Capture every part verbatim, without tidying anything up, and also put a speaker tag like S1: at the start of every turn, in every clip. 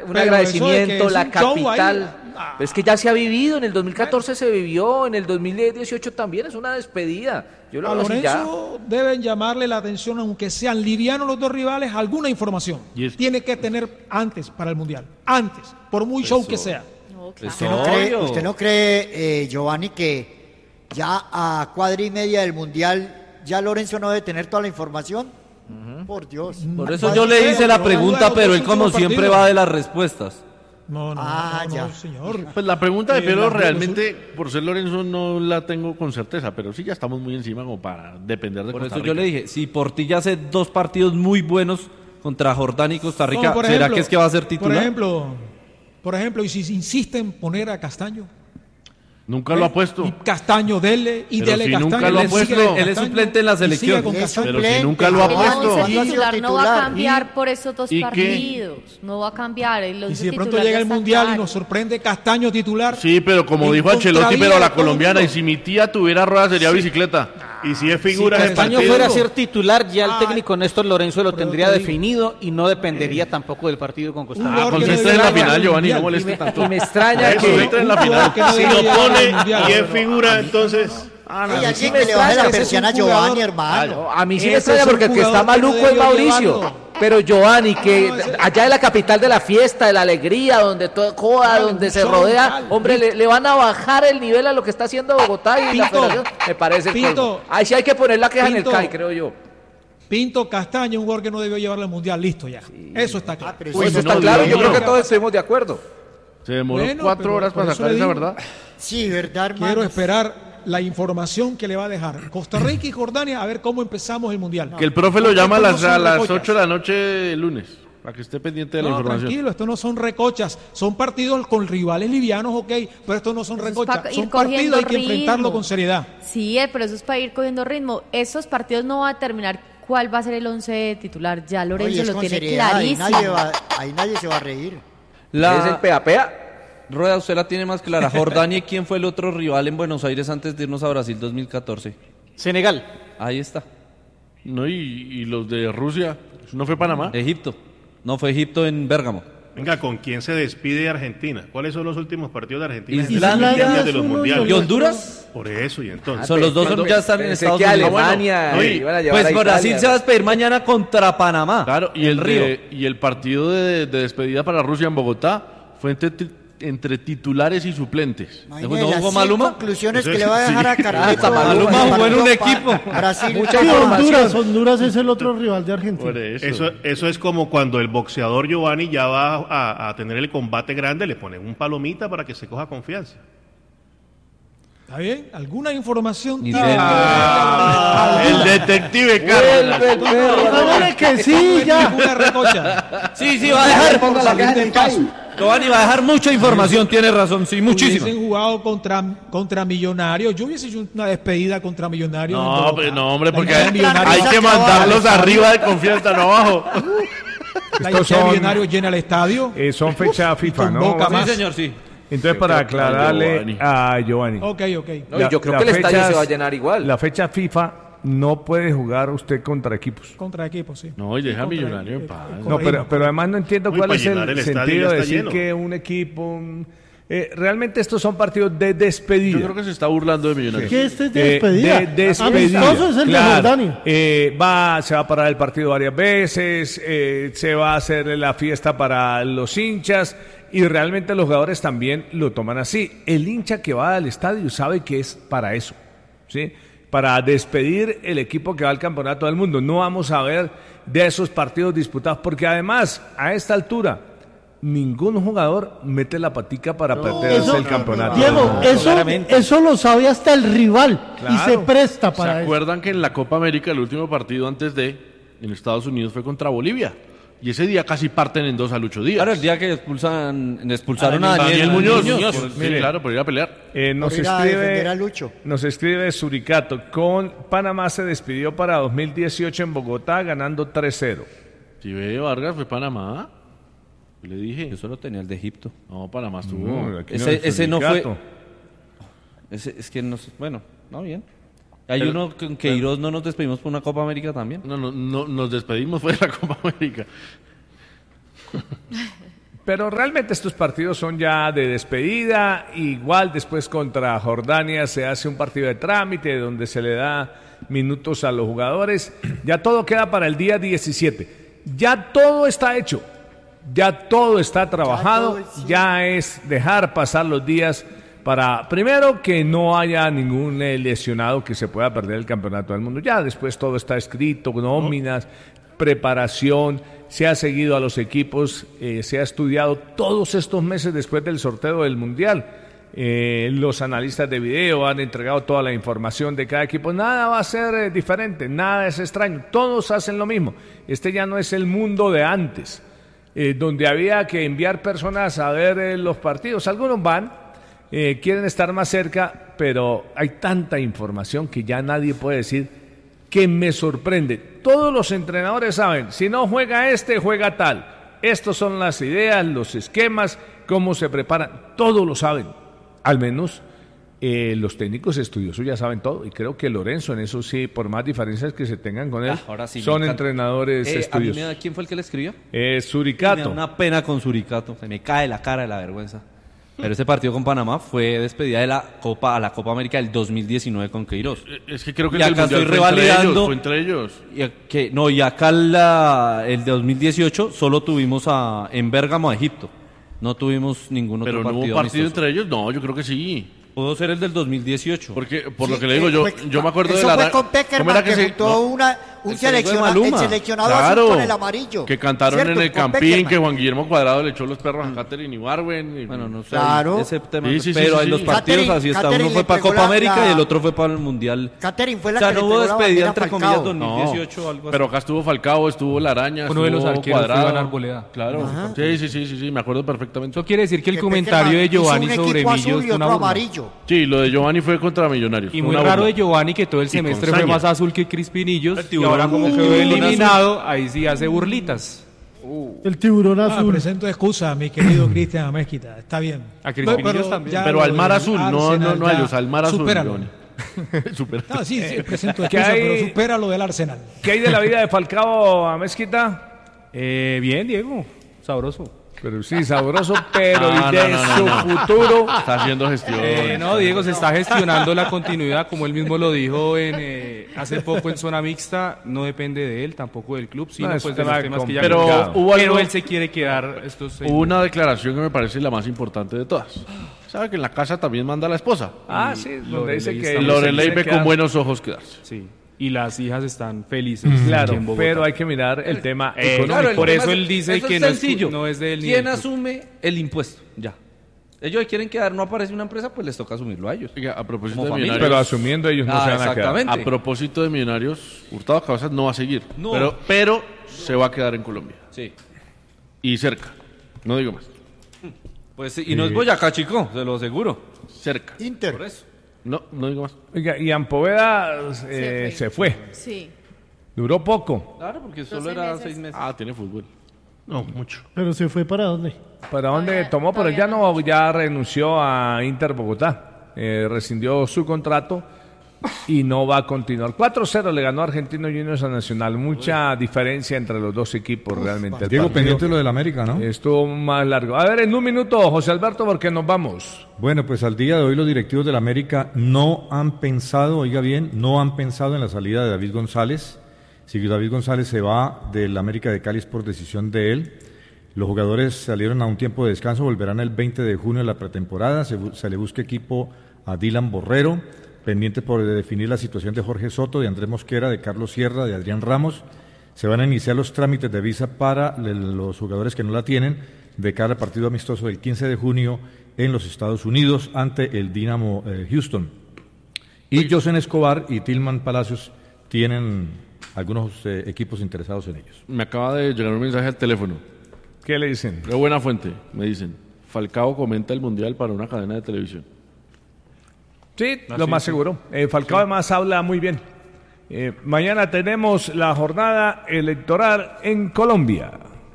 S1: un agradecimiento,
S2: es
S1: la
S2: un show
S1: capital.
S2: ahí. Ah.
S1: Pero es que ya se ha vivido, en el dos mil catorce se vivió, en el dos mil dieciocho también, es una despedida. Yo lo
S2: A
S1: veo así ya.
S2: Lorenzo deben llamarle la atención, aunque sean livianos los dos rivales, alguna información.
S3: Es...
S2: Tiene que tener antes para el Mundial. Antes, por muy show que sea.
S4: No, claro.
S5: ¿Usted no cree, usted no cree eh, Giovanni, que ya a cuadra y media del Mundial ya Lorenzo no debe tener toda la información? Uh-huh. Por Dios.
S6: Por eso yo le hice la pregunta, pero él como siempre va de las respuestas.
S2: No, no,
S5: ah,
S2: no,
S5: ya.
S2: no, señor.
S3: Pues la pregunta de
S2: Eh,
S3: Pedro
S2: la-
S3: realmente, por ser Lorenzo, no la tengo con certeza, pero sí ya estamos muy encima como para depender de
S6: Por
S3: Costa
S6: eso
S3: Rica.
S6: yo le dije, si Portilla hace dos partidos muy buenos contra Jordania y Costa Rica,
S2: No, por
S6: ¿será
S2: ejemplo,
S6: que es que va a ser titular?
S2: Por ejemplo, por ejemplo, y si insisten en poner a Castaño.
S3: Nunca lo ha puesto.
S2: Y Castaño, dele, y
S3: Pero
S2: dele
S3: si
S2: Castaño.
S3: nunca lo ha
S2: y sigue
S3: puesto.
S2: con
S6: Él es
S2: Castaño,
S6: suplente en la
S2: y sigue
S6: selección.
S2: con
S5: Es
S2: Castaño.
S3: Pero si
S5: suplente.
S3: nunca lo ha
S4: El
S3: puesto.
S4: once
S5: ¿Cuándo ha sido
S4: titular no va a
S5: titular?
S4: cambiar por esos dos
S3: ¿Y qué?
S4: partidos. No va a cambiar. El
S2: Y
S4: once
S2: si de pronto
S4: titular
S2: llega
S4: ya
S2: el
S4: está
S2: Mundial
S4: claro.
S2: y nos sorprende Castaño titular.
S3: Sí, pero como
S2: en
S3: dijo Ancelotti,
S2: contravía
S3: pero
S2: de
S3: la
S2: todo el
S3: colombiana, y
S2: mundo.
S3: si mi tía tuviera ruedas sería bicicleta.
S7: Y si es figura
S2: Sí,
S7: de
S2: Castaño
S7: partido.
S8: fuera a ser titular, ya el
S2: Ay,
S8: técnico Néstor Lorenzo lo
S2: pero
S8: tendría
S2: te digo.
S8: definido y no dependería tampoco del partido con Costa
S2: Un
S8: Rica.
S3: Ah,
S2: jugador que no
S3: concentre en la
S2: debería
S3: final,
S2: llegar al
S3: Giovanni, no
S2: Mundial.
S1: Y
S3: moleste
S1: me,
S3: tanto.
S1: y me extraña
S3: Eso,
S1: que...
S3: entra en la
S2: un
S3: final.
S2: jugador que no
S7: Si
S2: debería
S7: lo
S2: llegar al
S7: pone
S2: Mundial.
S7: y es figura, entonces...
S3: Ah, no,
S5: Hay
S3: sí
S5: alguien
S3: me
S5: que le baje la
S3: extraña.
S2: ese es un
S5: persiana a
S2: jugador-
S5: Giovanni, hermano.
S1: A mí sí me
S2: Ese
S1: extraña
S2: es un
S1: porque el que está
S2: jugador que no
S1: maluco es
S2: debió
S1: Mauricio.
S2: llevarlo.
S1: Pero Giovanni, que
S2: No, no, ese-
S1: allá en la capital de la fiesta, de la alegría, donde todo joda,
S2: Claro,
S1: donde
S2: un
S1: se
S2: show,
S1: rodea,
S2: tal.
S1: hombre, le, le van a bajar el nivel a lo que está haciendo Bogotá y la
S2: Pinto,
S1: federación. Me parece
S2: Pinto,
S1: colmo. Ahí sí hay que poner la queja en
S2: Pinto.
S1: el C A I, creo yo.
S2: Pinto Castaño, un jugador que no debió llevarlo al Mundial. Listo ya. Eso está claro.
S5: Ah, pero
S1: Pues
S5: eso
S1: eso
S3: no,
S1: está claro,
S3: Dios
S1: yo creo
S3: mío.
S1: que todos estuvimos de acuerdo.
S3: Se demoró
S2: Bueno,
S3: cuatro
S2: pero
S3: horas
S2: por
S3: para
S2: eso
S3: sacar
S2: le
S3: esa
S2: digo.
S3: verdad.
S5: Sí, verdad, hermano.
S2: Quiero esperar la información que le va a dejar Costa Rica y Jordania a ver cómo empezamos el Mundial.
S3: Que el profe lo
S2: Porque
S3: llama a
S2: esto
S3: las,
S2: no son
S3: a las
S2: recochas.
S3: ocho de la noche de lunes, para que esté pendiente de la
S2: No,
S3: información.
S2: tranquilo, esto no son recochas, son partidos con rivales livianos, ok, pero esto no son
S4: Eso es
S2: recochas,
S4: pa' ir
S2: son
S4: cogiendo
S2: partidos, hay que
S4: ritmo.
S2: enfrentarlo con seriedad.
S4: Sí, eh, pero eso es para ir cogiendo ritmo. Esos partidos no va a determinar cuál va a ser el once titular. Ya
S5: Oye,
S4: Lorenzo
S5: es
S4: lo
S5: con
S4: tiene
S5: seriedad, ahí
S4: clarísimo.
S5: nadie, va, ahí nadie se va a reír.
S1: ¿Es el
S6: La
S1: pea-pea?
S6: rueda usted la tiene más clara. Jordania, ¿y quién fue el otro rival en Buenos Aires antes de irnos a Brasil dos mil catorce?
S8: Senegal,
S6: Ahí está.
S3: No, y, y los de Rusia, ¿no fue Panamá?
S6: Egipto. No fue Egipto en Bérgamo.
S7: Venga, ¿con quién se despide Argentina? ¿Cuáles son los últimos partidos de Argentina? en
S6: Islandia.
S7: las Olimpiadas de los mundiales.
S6: ¿Y Honduras?
S7: Por eso, y entonces.
S6: Son los dos son- ya están en
S1: Pensé
S6: Estados
S1: que
S6: Unidos.
S1: Alemania
S3: Ah, bueno.
S1: iban a llevar
S6: Pues
S1: a
S6: Brasil
S1: Italia.
S6: se va a despedir mañana contra Panamá.
S3: Claro, y el,
S6: Río.
S3: de- y el partido de, de despedida para Rusia en Bogotá fue entre, ti- entre titulares y suplentes.
S5: Imagínate
S6: ¿No
S5: las
S6: jugó
S5: cien
S6: Maluma?
S5: conclusiones
S7: Eso
S5: que
S7: es-
S5: le va a dejar
S7: sí.
S5: a Carleto.
S1: Ah, Maluma
S5: Partido
S6: jugó en un
S5: pa-
S6: equipo.
S5: Brasil.
S1: Mucha
S9: Y
S1: información.
S9: Honduras, Honduras es el otro rival de Argentina.
S3: Por eso.
S7: Eso, eso es como cuando el boxeador Giovanni ya va a, a tener el combate grande, le ponen un palomita para que se coja confianza.
S2: ¿Está bien? ¿Alguna información?
S6: Ni
S2: tiene?
S6: idea.
S3: Ah, el detective Carlos.
S1: Vuelve el perro.
S9: Hágale que sí, ya.
S2: Ninguna recocha.
S6: Sí, sí, va a dejar.
S1: Ponga la queja en el C A I.
S6: Giovanni va a dejar mucha información, tiene razón, sí, muchísima.
S2: Hubiesen jugado contra, contra Millonarios. Yo hubiese hecho una despedida contra Millonarios. en
S3: No,
S2: Bogotá.
S3: pues, no, hombre,
S2: La
S3: porque
S2: hinchada de
S3: hay,
S2: Millonarios-
S3: hay que mandarlos arriba de confianza, no abajo.
S2: La
S10: Estos
S2: hinchada de
S10: son-
S2: Millonarios llena el estadio.
S10: Eh, son fecha FIFA, ¿no?
S2: convoca
S6: Sí,
S2: más.
S6: señor, sí.
S10: Entonces, para aclararle
S3: Giovanni.
S10: a Giovanni.
S2: Ok, ok.
S1: No, y yo creo que el estadio se va a llenar igual.
S10: La fecha FIFA no puede jugar usted contra equipos.
S2: Contra equipos, sí.
S3: No, y deja a
S2: Contra-
S3: Millonario en
S2: eh,
S3: paz.
S2: con
S10: No, pero,
S2: ritmo.
S10: pero además no entiendo
S7: Uy,
S10: cuál
S7: para
S10: es el,
S7: llenar el estadio
S10: sentido
S7: ya
S10: de
S7: está
S10: decir
S7: lleno.
S10: que un equipo... mm, eh, realmente estos son partidos de despedida.
S3: Yo creo que se está burlando de Millonarios.
S9: ¿Qué este es de
S10: Eh,
S9: despedida?
S10: de despedida.
S9: Amistoso es el
S10: Claro.
S9: de Jordania.
S10: Eh, va, se va a parar el partido varias veces, eh, se va a hacer la fiesta para los hinchas y realmente los jugadores también lo toman así. El hincha que va al estadio sabe que es para eso, ¿sí? Para despedir el equipo que va al campeonato del mundo. No vamos a ver de esos partidos disputados porque además a esta altura ningún jugador mete la patica para perderse
S9: Eso-
S10: el campeonato.
S9: Diego, eso,
S8: claramente.
S9: eso lo sabe hasta el rival y
S10: Claro.
S9: se presta
S3: ¿Se
S9: para eso.
S3: acuerdan que en la Copa América el último partido antes de en Estados Unidos fue contra Bolivia? Y ese día casi parten en dos a Lucho Díaz.
S6: Claro, el día que expulsan, expulsaron a
S3: Daniel,
S6: Daniel,
S3: Muñoz.
S6: Muñoz.
S3: Por- sí,
S10: Mire.
S3: claro, por ir a pelear.
S10: Eh, nos
S5: Por ir a defender
S10: escribe
S5: a Lucho.
S10: nos escribe Suricato, con Panamá se despidió para dos mil dieciocho en Bogotá ganando tres cero.
S3: Si ve Vargas fue Panamá. Yo le dije.
S6: Yo solo tenía el de Egipto.
S3: No, Panamá estuvo.
S10: No, aquí
S6: Ese-
S10: es
S6: ese no fue-
S10: Suricato.
S6: Ese, es que no sé, bueno, no bien. Hay
S3: Pero-
S6: uno con Queiroz no nos despedimos por una Copa América también.
S3: No, no, no, nos despedimos fue de la Copa América.
S10: Pero realmente estos partidos son ya de despedida. Igual después contra Jordania se hace un partido de trámite donde se le da minutos a los jugadores. Ya todo queda para el día diecisiete. Ya todo está hecho. Ya todo está trabajado.
S5: Ya todo, sí.
S10: Ya es dejar pasar los días para, primero, que no haya ningún eh, lesionado que se pueda perder el campeonato del mundo. Ya después todo está escrito, nóminas, preparación, se ha seguido a los equipos, eh, se ha estudiado todos estos meses después del sorteo del Mundial. Eh, los analistas de video han entregado toda la información de cada equipo. Nada va a ser eh, diferente, nada es extraño, todos hacen lo mismo. Este ya no es el mundo de antes, eh, donde había que enviar personas a ver eh, los partidos. Algunos van, eh, quieren estar más cerca, pero hay tanta información que ya nadie puede decir que me sorprende. Todos los entrenadores saben, si no juega este, juega tal. Estos son las ideas, los esquemas, cómo se preparan, todos lo saben. Al menos eh, los técnicos estudiosos ya saben todo, y creo que Lorenzo en eso sí, por más diferencias que se tengan con él,
S6: Ah, ahora sí,
S10: son
S6: me encanta.
S10: entrenadores
S6: Eh, a mí
S10: estudiosos.
S6: me da- ¿Quién fue el que le escribió?
S10: Eh,
S6: Me
S10: Suricato.
S6: da una pena con Suricato, se me cae la cara de la vergüenza. Pero ese partido con Panamá fue despedida de la Copa a la Copa América del dos mil diecinueve con Queiroz.
S3: Es que creo que
S6: Y
S3: el del
S6: acá
S3: Mundial
S6: estoy
S3: fue entre
S6: revalidando.
S3: ellos, fue entre ellos.
S6: Y a- que, no, y acá la, el de dos mil dieciocho solo tuvimos a, en Bérgamo a Egipto. No tuvimos ningún otro
S3: Pero no
S6: partido.
S3: hubo partido
S6: amistoso.
S3: entre ellos, no, yo creo que sí.
S6: Pudo ser el del dos mil dieciocho.
S3: Porque, por
S5: Sí,
S3: lo que le digo, yo,
S5: fue-
S3: yo me acuerdo
S5: eso
S3: de la...
S5: fue con
S3: ¿cómo
S5: Peckerman,
S3: era
S5: que,
S3: se-
S5: juntó
S3: no,
S5: una, un
S6: el segundo de
S5: selecciona- el
S6: Maluma.
S5: seleccionado
S3: Claro,
S5: azul con el amarillo.
S3: que cantaron
S5: ¿Cierto?
S3: en el
S5: Con
S3: Campín,
S5: Peckerman.
S3: que Juan Guillermo Cuadrado le echó los perros a Catherine Ibarwen. y-
S6: Bueno, no sé.
S5: Claro.
S6: Ese tema,
S3: Sí, sí, sí,
S6: pero
S3: sí,
S6: en los
S3: sí.
S6: partidos
S5: Catherine-
S6: así está.
S5: Catherine
S6: Uno fue
S5: le
S6: para
S5: entregó
S6: Copa
S5: la-
S6: América
S5: la-
S6: y el otro fue para el Mundial.
S5: Catherine fue
S6: O
S5: la
S6: sea,
S5: que
S6: no
S5: le
S6: hubo
S5: entregó la
S6: despedida
S5: bandera
S6: entre
S5: a
S6: comillas
S5: Falcao.
S6: dos mil dieciocho o algo así.
S3: Pero acá estuvo Falcao, estuvo Laraña,
S11: Uno de los
S3: estuvo
S11: arqueros fue
S3: Cuadrado.
S11: Iván Arboleda.
S3: Claro.
S5: Ajá.
S3: Sí, sí, sí, sí, sí, me acuerdo perfectamente.
S11: Eso quiere decir que el
S5: Que
S11: comentario de
S5: Peckerman hizo
S11: Giovanni
S5: un
S11: sobre
S5: equipo
S11: Millos
S5: azul y
S11: fue una
S5: otro
S11: burla.
S5: amarillo.
S3: Sí, lo de Giovanni fue contra Millonarios.
S11: Y
S3: fue
S11: muy
S3: una
S11: raro
S3: burla.
S11: de Giovanni que todo el
S3: Y
S11: semestre
S3: con
S11: fue más
S3: saña.
S11: azul que Crispinillos
S6: El
S11: y
S6: tiburón.
S11: ahora como
S6: Uh,
S11: quedó
S6: tiburón
S11: eliminado, ahí sí hace burlitas.
S9: El tiburón
S2: Ah,
S9: azul.
S2: presento excusa, mi querido Cristian Amezquita. Está bien.
S11: A Crispinillos
S2: pero
S11: también.
S2: ya
S3: Pero
S2: lo
S3: al mar
S2: del
S3: azul, no, no,
S2: Arsenal
S3: no a
S2: ya,
S3: ellos, al mar azul.
S2: supéralo.
S3: Giovanni. Supera.
S2: No, sí, sí, presento
S10: ¿Qué
S2: excusa,
S10: hay?
S2: pero supera lo del Arsenal.
S10: ¿Qué hay de la vida de Falcao a Mezquita?
S11: Eh, bien, Diego, sabroso.
S10: Pero sí, sabroso, pero
S3: No,
S10: ¿y de
S3: no, no,
S10: su
S3: no, no.
S10: futuro?
S3: Está haciendo gestión.
S11: Eh, no, Diego, se está gestionando la continuidad, como él mismo lo dijo en, eh, hace poco en zona mixta, no depende de él, tampoco del club, sino
S10: No, es
S11: pues
S10: un
S11: de los
S10: tema
S11: temas que ya
S3: Pero
S10: complicado.
S3: hubo
S11: pero
S3: algo-
S11: él se quiere quedar estos seis
S3: Hubo una declaración que me parece la más importante de todas. ¿Sabe que en la casa también manda la esposa?
S10: Ah, sí, donde
S11: Lorelei
S10: dice que...
S11: está-
S3: Lorelei
S10: dice
S3: ve
S10: que
S3: con
S10: queda-
S3: buenos ojos quedarse.
S11: Sí, y las hijas están felices.
S10: Claro,
S11: aquí en Bogotá.
S10: pero hay que mirar el tema
S11: Eh,
S10: económico.
S11: claro, el Por
S6: tema
S11: eso
S6: es-
S11: él dice
S6: eso
S11: que
S6: es
S11: no es-
S6: sencillo.
S11: no es de él ni
S6: ¿Quién
S11: del club.
S6: asume el impuesto? Ya. Ellos quieren quedar, no aparece una empresa, pues les toca asumirlo a ellos.
S3: Oiga, a propósito
S6: Como
S3: de
S6: familia.
S3: Millonarios.
S10: Pero asumiendo ellos no
S6: Ah,
S10: se van a quedar.
S6: exactamente.
S3: A propósito de Millonarios, Hurtado Cabezas no va a seguir.
S6: No.
S3: Pero, pero se va a quedar en Colombia.
S6: Sí.
S3: Y cerca. No digo más.
S6: Pues sí, y no es Boyacá, chico, se lo aseguro.
S3: Cerca.
S5: Inter.
S6: Por eso.
S3: No, no digo más.
S10: Oiga, y Ampoveda eh, se fue.
S4: Sí.
S10: Duró poco.
S6: Claro, porque solo
S4: Doce
S6: era
S4: meses.
S6: seis meses.
S3: Ah, tiene fútbol.
S7: No, mucho.
S9: Pero se fue para dónde?
S10: ¿Para dónde
S4: Todavía-
S10: tomó? Pero
S4: todavía
S10: ya
S4: no.
S10: no, ya renunció a Inter Bogotá. Eh, rescindió su contrato y no va a continuar. cuatro cero le ganó Argentino Juniors a Nacional. Mucha diferencia entre los dos equipos realmente. El
S12: Diego,
S10: partido
S12: pendiente de lo del América, ¿no?
S10: estuvo más largo. A ver, en un minuto, José Alberto, porque nos vamos.
S12: Bueno, pues al día de hoy los directivos del América no han pensado, oiga bien, no han pensado en la salida de David González. Si David González se va del América de Cali es por decisión de él. Los jugadores salieron a un tiempo de descanso, volverán el veinte de junio a la pretemporada. Se, bu- se le busca equipo a Dylan Borrero, pendiente por definir la situación de Jorge Soto, de Andrés Mosquera, de Carlos Sierra, de Adrián Ramos. Se van a iniciar los trámites de visa para le- los jugadores que no la tienen de cara al partido amistoso del quince de junio en los Estados Unidos ante el Dynamo eh, Houston. Y Josen Escobar y Tillman Palacios tienen algunos eh, equipos interesados en ellos.
S3: Me acaba de llegar un mensaje al teléfono.
S10: ¿Qué le dicen?
S3: De buena fuente. Me dicen, Falcao comenta el Mundial para una cadena de televisión.
S10: Sí,
S11: Ah,
S10: lo
S11: sí,
S10: más
S11: sí.
S10: seguro. Eh, Falcao además habla muy bien. Eh, mañana tenemos la jornada electoral en Colombia.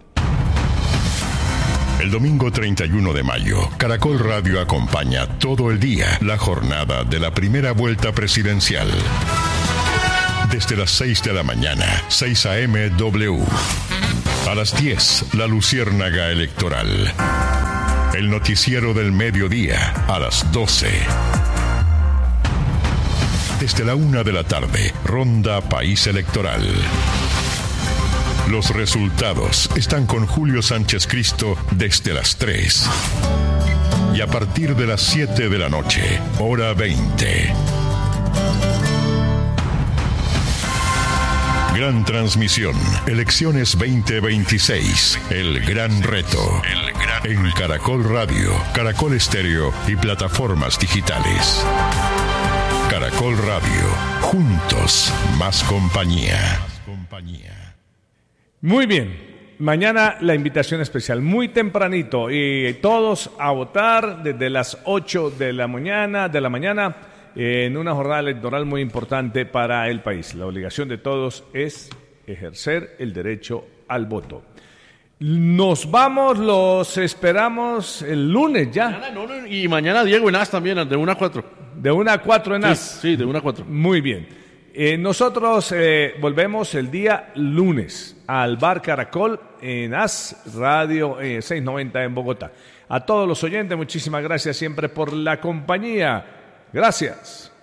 S13: El domingo treinta y uno de mayo, Caracol Radio acompaña todo el día la jornada de la primera vuelta presidencial. Desde las seis de la mañana, seis a eme W. A las diez, la Luciérnaga Electoral. El noticiero del mediodía a las doce. Desde la una de la tarde, Ronda País Electoral. Los resultados están con Julio Sánchez Cristo desde las tres. Y a partir de las siete de la noche, hora veinte. Gran transmisión. Elecciones veinte veintiséis. El gran reto. El gran en Caracol Radio, Caracol Estéreo y plataformas digitales. Caracol Radio. Juntos, más compañía.
S10: Muy bien. Mañana la invitación especial, muy tempranito, y todos a votar desde las ocho de la mañana, de la mañana, en una jornada electoral muy importante para el país. La obligación de todos es ejercer el derecho al voto. Nos vamos, los esperamos el lunes ya.
S3: Mañana, no, no, y mañana Diego en As también, de una a cuatro.
S10: De una a cuatro en As.
S3: Sí, sí, de una a cuatro.
S10: Muy bien. Eh, nosotros eh, volvemos el día lunes al Bar Caracol en As Radio eh, seiscientos noventa en Bogotá. A todos los oyentes, muchísimas gracias siempre por la compañía. Gracias.